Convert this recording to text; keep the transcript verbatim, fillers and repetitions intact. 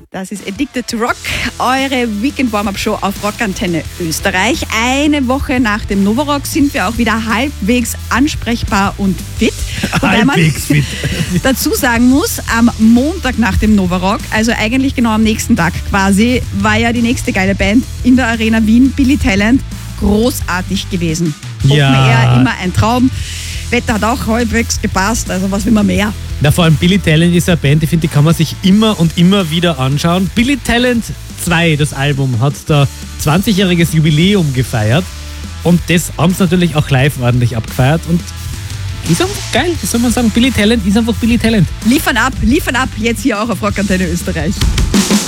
Das ist Addicted to Rock, eure Weekend-Warm-Up-Show auf Rockantenne Österreich. Eine Woche nach dem Novarock sind wir auch wieder halbwegs ansprechbar und fit. Wobei man Halbwegs fit. dazu sagen muss, am Montag nach dem Novarock, also eigentlich genau am nächsten Tag quasi, war ja die nächste geile Band in der Arena Wien, Billy Talent, großartig gewesen. Ja. Open Air, immer ein Traum. Wetter hat auch halbwegs gepasst, also was will man mehr? Na, vor allem Billy Talent ist eine Band, ich finde, die kann man sich immer und immer wieder anschauen. Billy Talent zwei, das Album, hat da zwanzigjähriges Jubiläum gefeiert und das haben sie natürlich auch live ordentlich abgefeiert und ist einfach geil, wie soll man sagen, Billy Talent ist einfach Billy Talent. Liefern ab, liefern ab, jetzt hier auch auf Rockantenne Österreich.